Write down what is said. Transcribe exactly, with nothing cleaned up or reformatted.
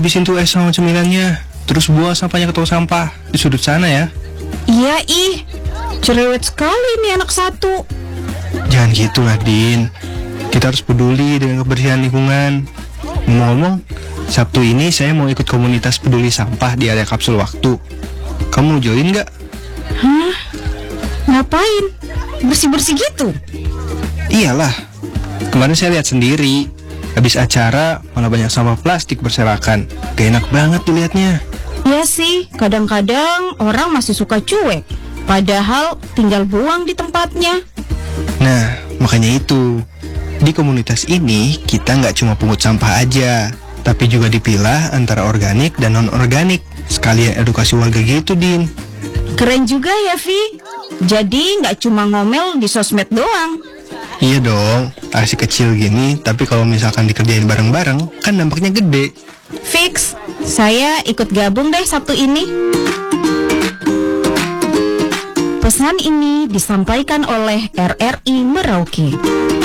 habisin tuh es sama cemilannya. Terus buang sampahnya ke tong sampah di sudut sana ya. Iya ih, cerewet sekali nih anak satu. Jangan gitu lah, Din. Kita harus peduli dengan kebersihan lingkungan. Ngomong, Sabtu ini saya mau ikut komunitas peduli sampah di area kapsul waktu. Kamu join nggak? Hah? Ngapain? Bersih-bersih gitu? Iyalah, kemarin saya lihat sendiri. Habis acara malah banyak sampah plastik berserakan. Gak enak banget dilihatnya. Ya sih, kadang-kadang orang masih suka cuek, padahal tinggal buang di tempatnya. Nah, makanya itu, di komunitas ini kita nggak cuma pungut sampah aja, tapi juga dipilah antara organik dan non-organik. Sekalian edukasi warga gitu, Din. Keren juga ya, Vi. Jadi nggak cuma ngomel di sosmed doang. Iya dong, aksi kecil gini, tapi kalau misalkan dikerjain bareng-bareng, kan dampaknya gede. Fix, saya ikut gabung deh Sabtu ini. Pesan ini disampaikan oleh R R I Merauke.